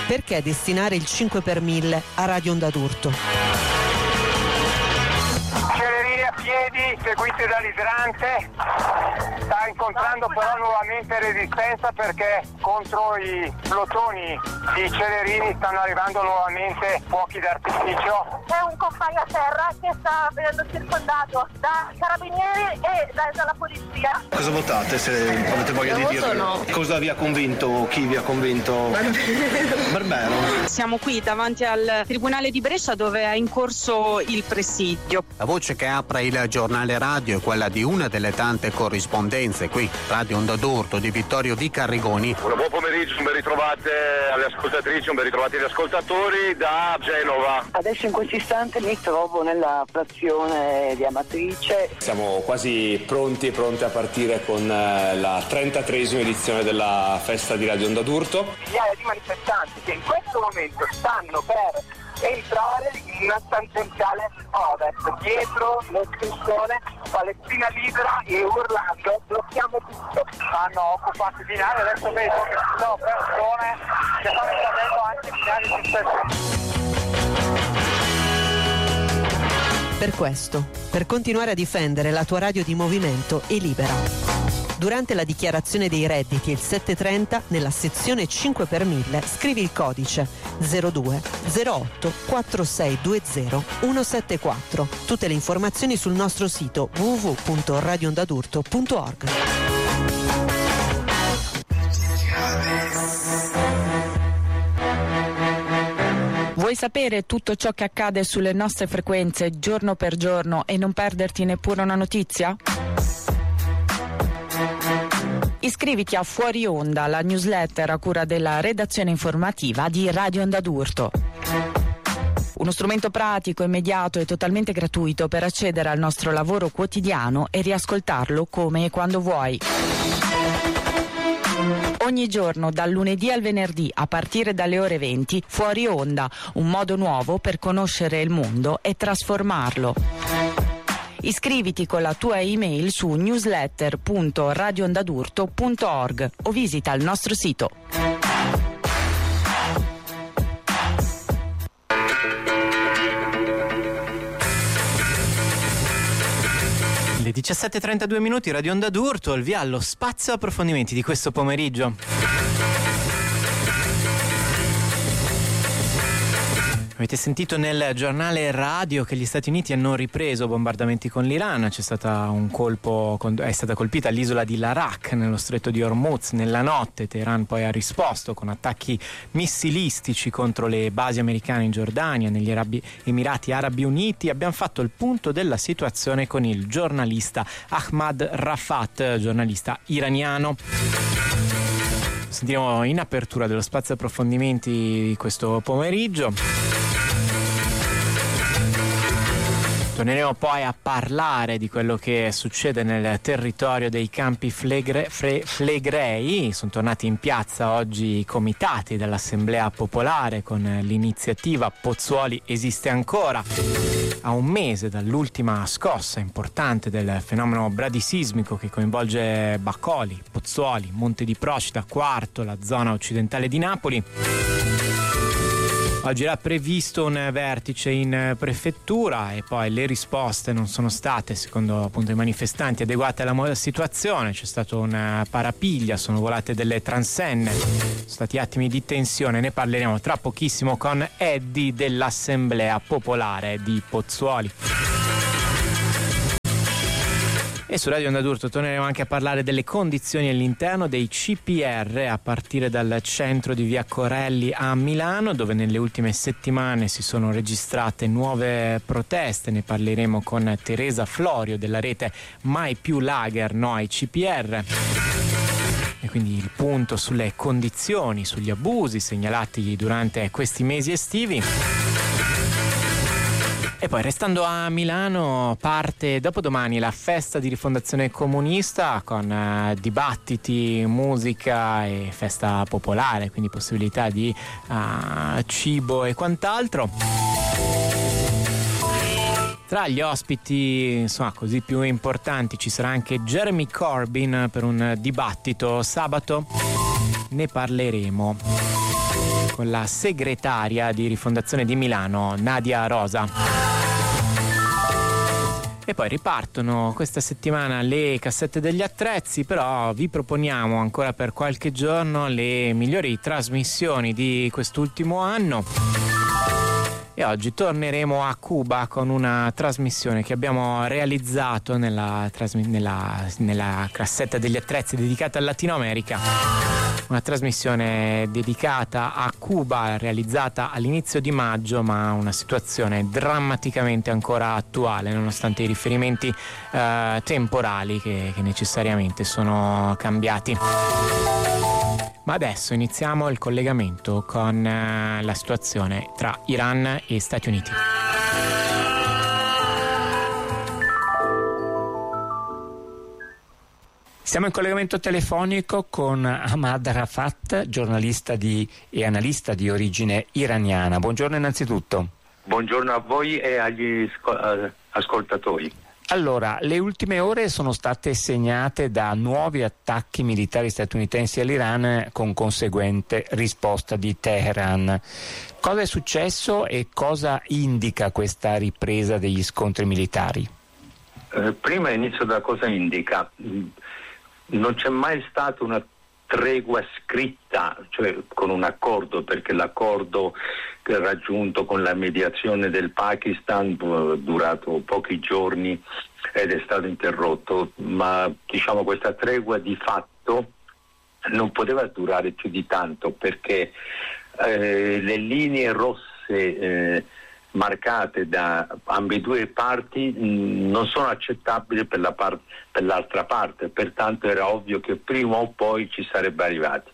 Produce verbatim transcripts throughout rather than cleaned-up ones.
Perché destinare il cinque per mille a Radio Onda d'Urto? Celerini a piedi, seguiti dall'idrante, sta incontrando però nuovamente resistenza perché contro i plotoni di Celerini stanno arrivando nuovamente fuochi d'artificio. È un compagno a terra che sta venendo circondato da carabinieri e da, dalla polizia. Cosa votate, se avete voglia di dirlo? No. Cosa vi ha convinto? Chi vi ha convinto? Barbero. Siamo qui davanti al Tribunale di Brescia dove è in corso il presidio. La voce che apre il giornale radio è quella di una delle tante corrispondenze qui, Radio Onda d'Urto di Vittorio Vica Arrigoni. Un buon pomeriggio, ben ritrovate alle ascoltatrici, ben ritrovati agli ascoltatori da Genova. Adesso in questo istante mi trovo nella frazione di Amatrice. Siamo quasi pronti e pronti a partire con la trentatreesima edizione della festa di Radio Onda d'Urto. Migliaia di manifestanti che in questo momento stanno per entrare in una tangenziale ovest, dietro l'iscrizione Palestina libera e urlando blocchiamo tutto. Hanno occupato i binari, adesso vedo che ci sono persone che stanno invadendo anche i binari di Per questo, per continuare a difendere la tua radio di movimento e libera. Durante la dichiarazione dei redditi il sette trenta, nella sezione cinque per mille, scrivi il codice zero due zero otto quattro sei due zero uno sette quattro. Tutte le informazioni sul nostro sito w w w punto radio onda d'urto punto org. Vuoi sapere tutto ciò che accade sulle nostre frequenze giorno per giorno e non perderti neppure una notizia? Iscriviti a Fuori Onda, la newsletter a cura della redazione informativa di Radio Onda d'Urto. Uno strumento pratico, immediato e totalmente gratuito per accedere al nostro lavoro quotidiano e riascoltarlo come e quando vuoi. Ogni giorno, dal lunedì al venerdì, a partire dalle ore venti, Fuori Onda, un modo nuovo per conoscere il mondo e trasformarlo. Iscriviti con la tua email su newsletter punto radio onda d'urto punto org o visita il nostro sito. Le diciassette e trentadue minuti, Radio Onda d'Urto, il via allo spazio approfondimenti di questo pomeriggio. Avete sentito nel giornale radio che gli Stati Uniti hanno ripreso bombardamenti con l'Iran, c'è stato un colpo, è stata colpita l'isola di Larak nello stretto di Hormuz nella notte. Teheran poi ha risposto con attacchi missilistici contro le basi americane in Giordania, negli Arabi, Emirati Arabi Uniti. Abbiamo fatto il punto della situazione con il giornalista Ahmad Rafat, giornalista iraniano. Sentiremo in apertura dello spazio approfondimenti di questo pomeriggio. Torneremo poi a parlare di quello che succede nel territorio dei campi Flegre, Fre, Flegrei. Sono tornati in piazza oggi i comitati dell'Assemblea Popolare con l'iniziativa Pozzuoli esiste ancora. A un mese dall'ultima scossa importante del fenomeno bradisismico che coinvolge Bacoli, Pozzuoli, Monte di Procida, Quarto, la zona occidentale di Napoli. Oggi era previsto un vertice in prefettura e poi le risposte non sono state, secondo appunto i manifestanti, adeguate alla situazione. C'è stato una parapiglia, sono volate delle transenne, sono stati attimi di tensione. Ne parleremo tra pochissimo con Eddie dell'Assemblea Popolare di Pozzuoli. E su Radio Onda d'Urto torneremo anche a parlare delle condizioni all'interno dei C P R a partire dal centro di via Corelli a Milano, dove nelle ultime settimane si sono registrate nuove proteste. Ne parleremo con Teresa Florio della rete Mai più Lager no ai C P R. E quindi il punto sulle condizioni, sugli abusi segnalati durante questi mesi estivi. E poi restando a Milano parte dopodomani la festa di rifondazione comunista con uh, dibattiti, musica e festa popolare, quindi possibilità di uh, cibo e quant'altro. Tra gli ospiti, insomma, così più importanti ci sarà anche Jeremy Corbyn per un dibattito sabato. Ne parleremo. con la segretaria di Rifondazione di Milano, Nadia Rosa. E poi ripartono questa settimana le cassette degli attrezzi, però vi proponiamo ancora per qualche giorno le migliori trasmissioni di quest'ultimo anno. E oggi torneremo a Cuba con una trasmissione che abbiamo realizzato nella, trasmi- nella, nella cassetta degli attrezzi dedicata al Latino America. Una trasmissione dedicata a Cuba, realizzata all'inizio di maggio, ma una situazione drammaticamente ancora attuale, nonostante i riferimenti eh, temporali che, che necessariamente sono cambiati. Ma adesso iniziamo il collegamento con eh, la situazione tra Iran e Stati Uniti. Siamo in collegamento telefonico con Ahmad Rafat, giornalista di, e analista di origine iraniana. Buongiorno innanzitutto. Buongiorno a voi e agli ascoltatori. Allora, le ultime ore sono state segnate da nuovi attacchi militari statunitensi all'Iran con conseguente risposta di Teheran. Cosa è successo e cosa indica questa ripresa degli scontri militari? Eh, prima inizio da cosa indica. Non c'è mai stata una tregua scritta, cioè con un accordo, perché l'accordo raggiunto con la mediazione del Pakistan durato pochi giorni ed è stato interrotto, ma diciamo questa tregua di fatto non poteva durare più di tanto, perché eh, le linee rosse eh, marcate da ambedue le parti mh, non sono accettabili per, la par- per l'altra parte, pertanto era ovvio che prima o poi ci sarebbe arrivati.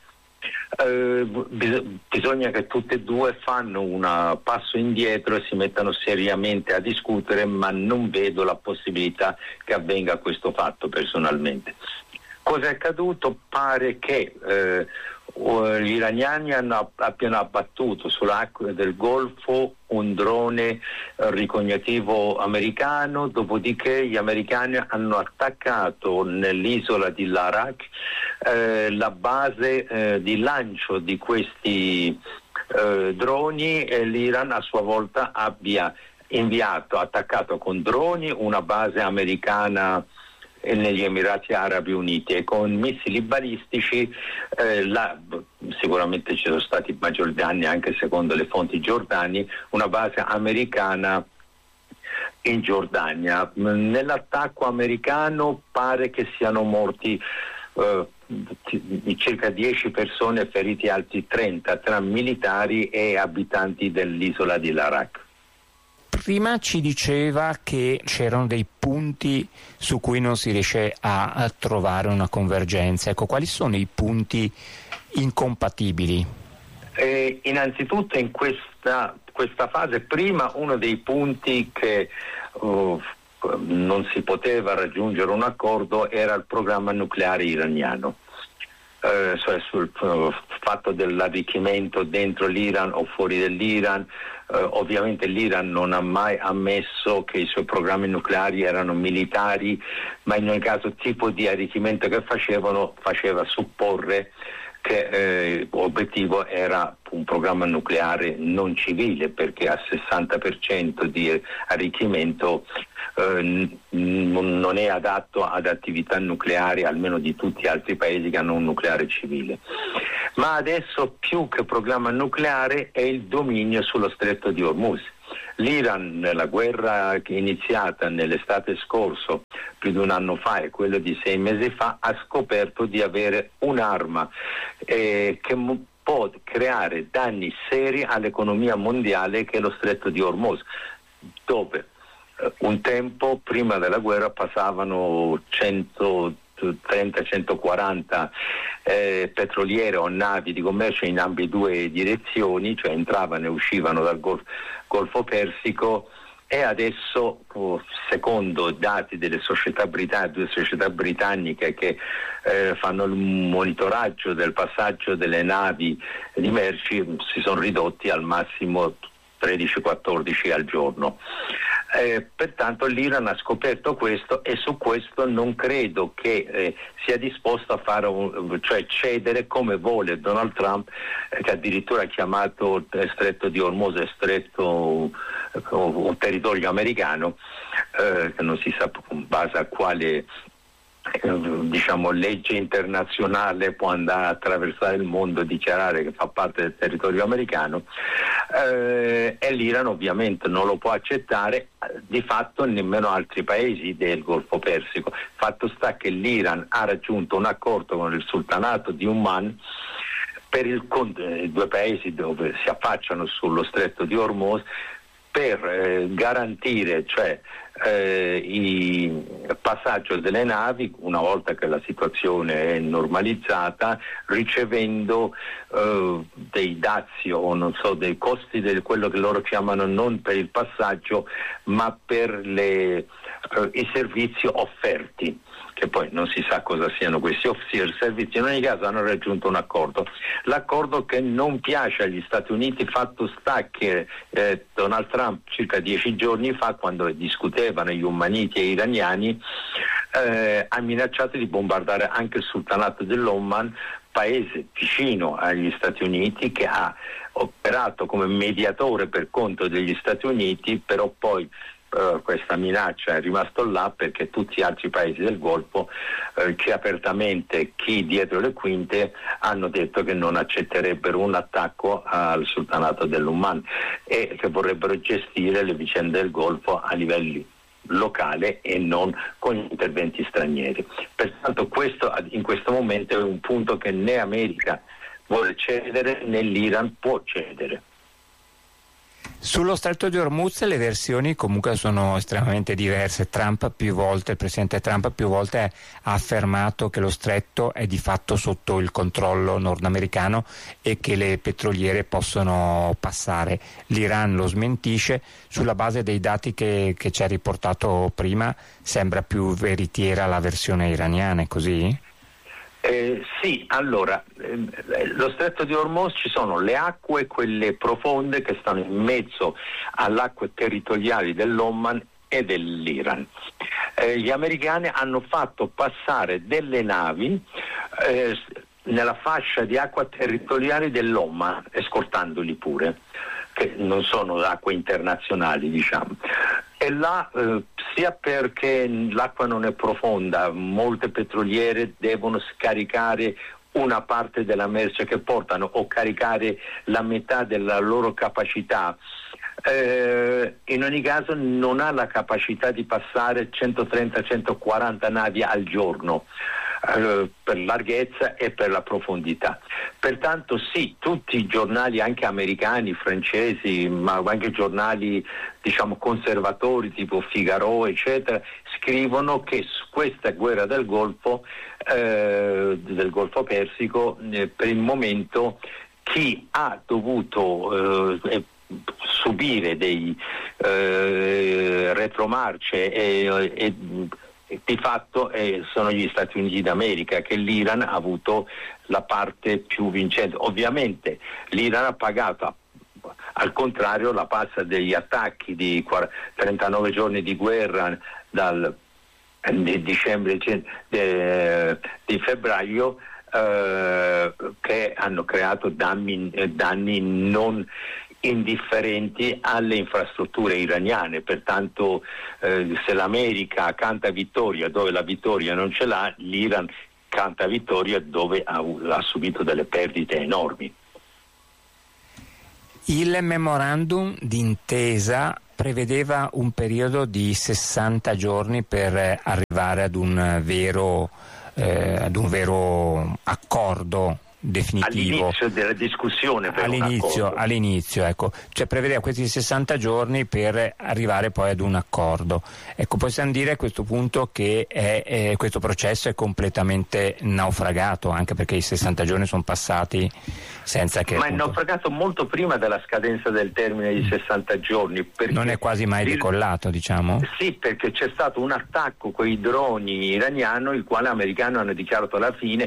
Eh, bis- bisogna che tutte e due fanno un passo indietro e si mettano seriamente a discutere, ma non vedo la possibilità che avvenga questo fatto personalmente. Cosa è accaduto? Pare che eh, gli iraniani hanno, abbiano abbattuto sulle acque del Golfo un drone eh, ricognitivo americano, dopodiché gli americani hanno attaccato nell'isola di Larak eh, la base eh, di lancio di questi eh, droni, e l'Iran a sua volta abbia inviato, attaccato con droni una base americana negli Emirati Arabi Uniti, e con missili balistici eh, là, sicuramente ci sono stati maggiori danni anche secondo le fonti giordani, una base americana in Giordania. Nell'attacco americano pare che siano morti eh, circa dieci persone, feriti altri trenta tra militari e abitanti dell'isola di Larak. Prima ci diceva che c'erano dei punti su cui non si riesce a, a trovare una convergenza. Ecco, quali sono i punti incompatibili? Eh, innanzitutto in questa, questa fase, prima uno dei punti che uh, non si poteva raggiungere un accordo era il programma nucleare iraniano. Eh, cioè sul uh, fatto dell'arricchimento dentro l'Iran o fuori dell'Iran. Uh, ovviamente l'Iran non ha mai ammesso che i suoi programmi nucleari erano militari, ma in ogni caso il tipo di arricchimento che facevano faceva supporre che eh, l'obiettivo era un programma nucleare non civile, perché al sessanta per cento di arricchimento eh, n- non è adatto ad attività nucleari, almeno di tutti gli altri paesi che hanno un nucleare civile. Ma adesso più che programma nucleare è il dominio sullo stretto di Hormuz. L'Iran, nella guerra che è iniziata nell'estate scorso, più di un anno fa e quello di sei mesi fa, ha scoperto di avere un'arma eh, che m- può creare danni seri all'economia mondiale, che è lo stretto di Hormuz, dove eh, un tempo, prima della guerra, passavano centotrenta centoquaranta eh, petroliere o navi di commercio in ambedue direzioni, cioè entravano e uscivano dal Golfo, Golfo Persico, e adesso, secondo dati delle società britanniche, due società britanniche che eh, fanno il monitoraggio del passaggio delle navi di merci, si sono ridotti al massimo tredici quattordici al giorno. Eh, pertanto l'Iran ha scoperto questo e su questo non credo che eh, sia disposto a fare un, cioè cedere come vuole Donald Trump, eh, che addirittura ha chiamato il stretto di Hormuz stretto eh, un territorio americano, eh, che non si sa in base a quale diciamo legge internazionale può andare a attraversare il mondo e dichiarare che fa parte del territorio americano, eh, e l'Iran ovviamente non lo può accettare, di fatto nemmeno altri paesi del Golfo Persico. Fatto sta che l'Iran ha raggiunto un accordo con il sultanato di Oman per il, i due paesi dove si affacciano sullo stretto di Hormuz, per eh, garantire cioè eh, il passaggio delle navi una volta che la situazione è normalizzata, ricevendo eh, dei dazi o non so dei costi di quello che loro chiamano non per il passaggio ma per le, eh, i servizi offerti, che poi non si sa cosa siano questi servizi. In ogni caso hanno raggiunto un accordo, l'accordo che non piace agli Stati Uniti. Fatto sta che eh, Donald Trump circa dieci giorni fa, quando discutevano gli umaniti e gli iraniani, eh, ha minacciato di bombardare anche il sultanato dell'Oman, paese vicino agli Stati Uniti, che ha operato come mediatore per conto degli Stati Uniti, però poi Uh, questa minaccia è rimasto là perché tutti gli altri paesi del Golfo, uh, chi apertamente, chi dietro le quinte, hanno detto che non accetterebbero un attacco al sultanato dell'Oman e che vorrebbero gestire le vicende del Golfo a livelli locale e non con gli interventi stranieri. Pertanto questo in questo momento è un punto che né America vuole cedere né l'Iran può cedere. Sullo stretto di Hormuz le versioni comunque sono estremamente diverse. Trump più volte, il presidente Trump più volte ha affermato che lo stretto è di fatto sotto il controllo nordamericano e che le petroliere possono passare. L'Iran lo smentisce. Sulla base dei dati che, che ci ha riportato prima sembra più veritiera la versione iraniana, è così? Eh, sì, allora, eh, lo stretto di Hormuz ci sono le acque, quelle profonde che stanno in mezzo alle acque territoriali dell'Oman e dell'Iran. Eh, gli americani hanno fatto passare delle navi eh, nella fascia di acqua territoriali dell'Oman, escortandoli pure, che non sono acque internazionali, diciamo. E là, eh, sia perché l'acqua non è profonda, molte petroliere devono scaricare una parte della merce che portano o caricare la metà della loro capacità. Eh, in ogni caso non ha la capacità di passare centotrenta centoquaranta navi al giorno, eh, per larghezza e per la profondità. Pertanto sì, tutti i giornali anche americani, francesi, ma anche giornali diciamo conservatori tipo Figaro eccetera, scrivono che su questa guerra del Golfo eh, del Golfo Persico eh, per il momento chi ha dovuto eh, subire dei eh, retromarce e, e, e di fatto eh, sono gli Stati Uniti d'America, che l'Iran ha avuto la parte più vincente. Ovviamente l'Iran ha pagato al contrario la pazza degli attacchi di trentanove giorni di guerra dal di dicembre di, di febbraio eh, che hanno creato danni, danni non indifferenti alle infrastrutture iraniane. Pertanto eh, se l'America canta vittoria dove la vittoria non ce l'ha, l'Iran canta vittoria dove ha, ha subito delle perdite enormi. Il memorandum d'intesa prevedeva un periodo di sessanta giorni per arrivare ad un vero, eh, ad un vero accordo definitivo. All'inizio della discussione per all'inizio, all'inizio ecco, cioè prevedeva questi sessanta giorni per arrivare poi ad un accordo. Ecco, possiamo dire a questo punto che è, è, questo processo è completamente naufragato, anche perché i sessanta giorni sono passati senza che... Ma appunto, è naufragato molto prima della scadenza del termine di sessanta giorni. Perché non è quasi mai decollato, diciamo? Sì, perché c'è stato un attacco con i droni iraniani, il quale gli americani hanno dichiarato alla fine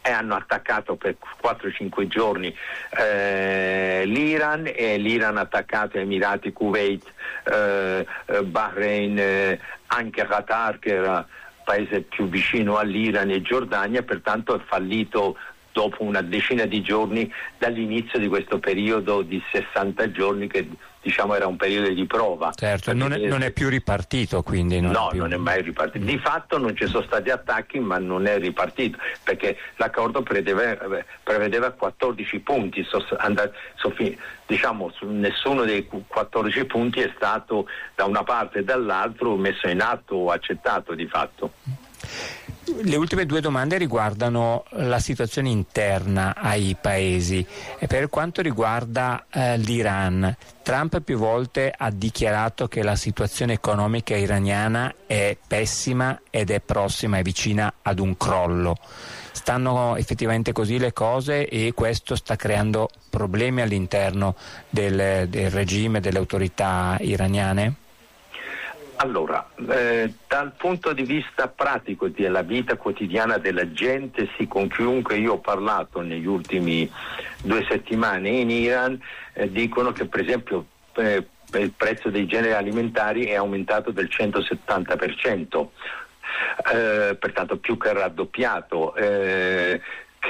e hanno attaccato per quattro cinque giorni eh, l'Iran, e l'Iran ha attaccato Emirati, Kuwait, eh, Bahrain, eh, anche Qatar, che era il paese più vicino all'Iran, e Giordania. Pertanto è fallito dopo una decina di giorni dall'inizio di questo periodo di sessanta giorni, che diciamo era un periodo di prova. Certo, non è, non è più ripartito, quindi non no, è più... non è mai ripartito. Di fatto non ci sono stati attacchi, ma non è ripartito, perché l'accordo prevedeva, prevedeva quattordici punti, so, and, so, diciamo nessuno dei quattordici punti è stato da una parte e dall'altro messo in atto o accettato di fatto. Le ultime due domande riguardano la situazione interna ai paesi. E per quanto riguarda eh, l'Iran, Trump più volte ha dichiarato che la situazione economica iraniana è pessima ed è prossima e vicina ad un crollo. Stanno effettivamente così le cose, e questo sta creando problemi all'interno del, del regime, delle autorità iraniane? Allora, eh, dal punto di vista pratico della vita quotidiana della gente, sì, con chiunque io ho parlato negli ultimi due settimane in Iran, eh, dicono che per esempio eh, il prezzo dei generi alimentari è aumentato del centosettanta per cento, eh, pertanto più che raddoppiato. Eh,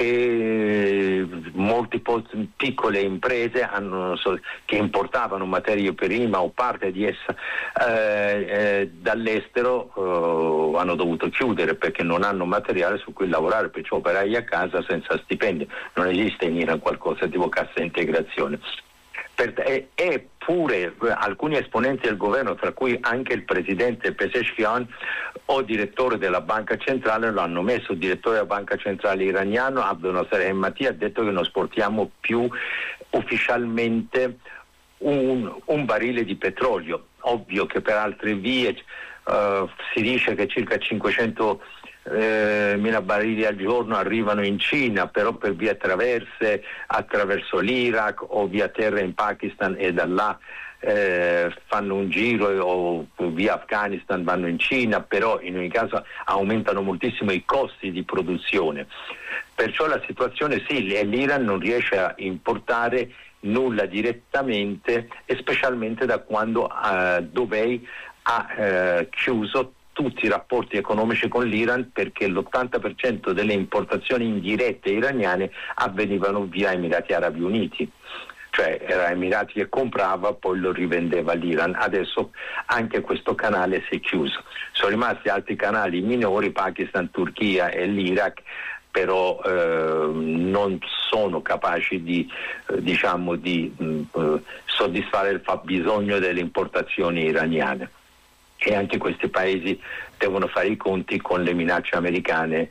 che molte piccole imprese hanno, che importavano materie prima o parte di essa eh, eh, dall'estero eh, hanno dovuto chiudere perché non hanno materiale su cui lavorare, perciò operai a casa senza stipendio. Non esiste in Iran qualcosa tipo cassa integrazione. Per, e, e pure alcuni esponenti del governo, tra cui anche il presidente Pezeshkian o direttore della banca centrale, lo hanno messo. Il direttore della banca centrale iraniano, Abdel-Nasser Hemmati, ha detto che non esportiamo più ufficialmente un, un barile di petrolio. Ovvio che per altre vie uh, si dice che circa cinquecento Eh, mila barili al giorno arrivano in Cina, però per vie traverse attraverso l'Iraq o via terra in Pakistan, e da là eh, fanno un giro, o via Afghanistan vanno in Cina, però in ogni caso aumentano moltissimo i costi di produzione. Perciò la situazione sì, l'Iran non riesce a importare nulla direttamente, e specialmente da quando eh, Dubai ha eh, chiuso tutti i rapporti economici con l'Iran, perché l'ottanta per cento delle importazioni indirette iraniane avvenivano via Emirati Arabi Uniti, cioè era Emirati che comprava, poi lo rivendeva all'Iran. Adesso anche questo canale si è chiuso. Sono rimasti altri canali minori, Pakistan, Turchia e l'Iraq, però eh, non sono capaci di, eh, diciamo, di mh, soddisfare il fabbisogno delle importazioni iraniane. E anche questi paesi devono fare i conti con le minacce americane,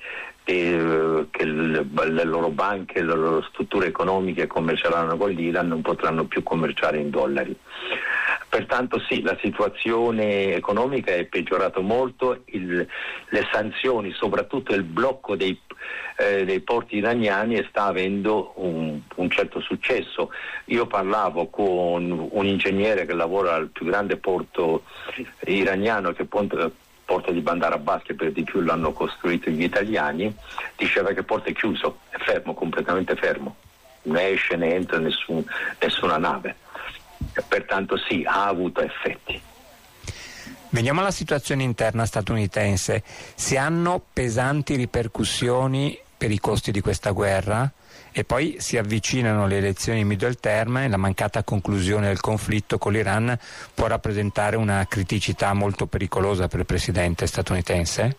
e, che le, le loro banche, le loro strutture economiche commerceranno con l'Iran, non potranno più commerciare in dollari. Pertanto sì, la situazione economica è peggiorata molto, il, le sanzioni, soprattutto il blocco dei, eh, dei porti iraniani, sta avendo un, un certo successo. Io parlavo con un ingegnere che lavora al più grande porto iraniano, che è porto di Bandar Abbas, che per di più l'hanno costruito gli italiani, diceva che il porto è chiuso, è fermo, completamente fermo, non esce né entra nessun, nessuna nave. Pertanto sì, ha avuto effetti. Veniamo alla situazione interna statunitense. Si hanno pesanti ripercussioni per i costi di questa guerra, e poi si avvicinano le elezioni middle term, e la mancata conclusione del conflitto con l'Iran può rappresentare una criticità molto pericolosa per il presidente statunitense?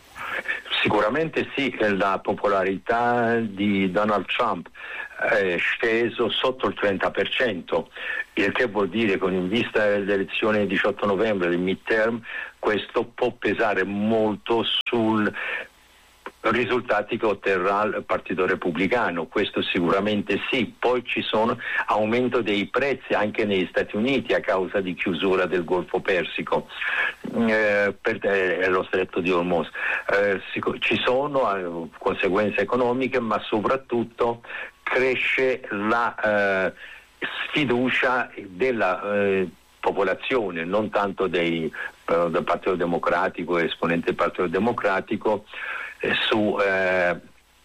Sicuramente sì, la popolarità di Donald Trump è sceso sotto il trenta per cento, il che vuol dire, con in vista delle elezioni del diciotto novembre, del midterm, questo può pesare molto sul risultati che otterrà il Partito Repubblicano. Questo sicuramente sì. Poi ci sono aumento dei prezzi anche negli Stati Uniti a causa di chiusura del Golfo Persico, eh, per eh, lo stretto di Hormuz. Eh, ci sono eh, conseguenze economiche, ma soprattutto cresce la eh, sfiducia della eh, popolazione, non tanto dei, eh, del Partito Democratico e esponenti del Partito Democratico, su, eh,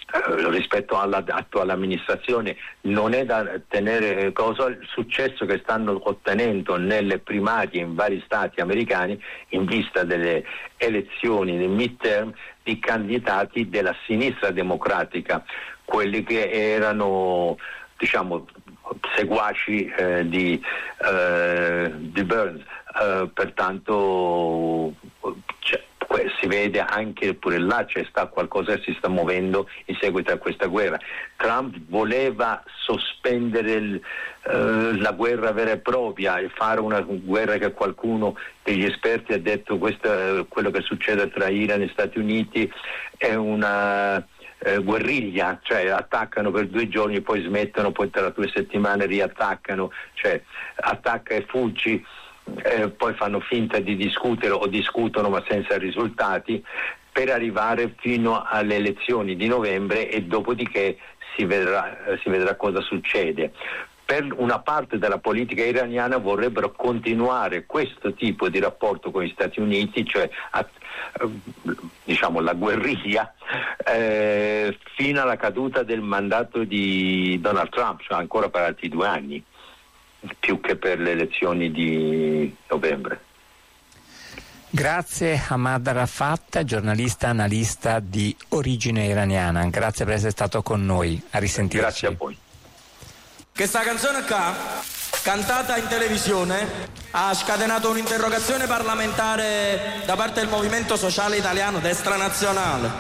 rispetto all'attuale amministrazione. Non è da tenere cosa il successo che stanno ottenendo nelle primarie in vari stati americani in vista delle elezioni del midterm di candidati della sinistra democratica, quelli che erano, diciamo, seguaci eh, di, eh, di Burns. Uh, pertanto cioè, si vede anche pure là c'è sta qualcosa che si sta muovendo in seguito a questa guerra. Trump voleva sospendere il, uh, la guerra vera e propria e fare una guerra che qualcuno degli esperti ha detto questo, quello che succede tra Iran e Stati Uniti è una Eh, guerriglia, cioè attaccano per due giorni e poi smettono, poi tra due settimane riattaccano, cioè attacca e fuggi, eh, poi fanno finta di discutere o discutono ma senza risultati, per arrivare fino alle elezioni di novembre e dopodiché si vedrà, eh, si vedrà cosa succede. Per una parte della politica iraniana vorrebbero continuare questo tipo di rapporto con gli Stati Uniti, cioè a, diciamo la guerriglia, eh, fino alla caduta del mandato di Donald Trump, cioè ancora per altri due anni, più che per le elezioni di novembre. Grazie Ahmad Rafat, giornalista analista di origine iraniana. Grazie per essere stato con noi. A risentirci. Grazie a voi. Questa canzone qua, cantata in televisione, ha scatenato un'interrogazione parlamentare da parte del Movimento Sociale Italiano, Destra Nazionale.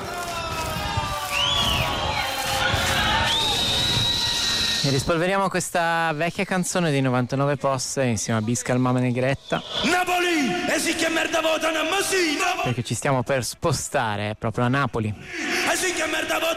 E rispolveriamo questa vecchia canzone di novantanove posse insieme a Biscal Mama Negretta. Napoli! E sì che merda votano, ma sì! Perché ci stiamo per spostare proprio a Napoli. E sì che merda votano!